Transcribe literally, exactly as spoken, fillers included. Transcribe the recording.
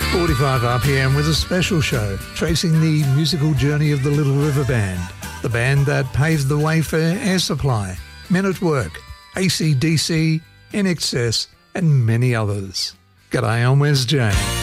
forty-five R P M with a special show tracing the musical journey of the Little River Band, the band that paved the way for Air Supply, Men at Work, A C D C, I N X S and many others. G'day, I'm Wes J.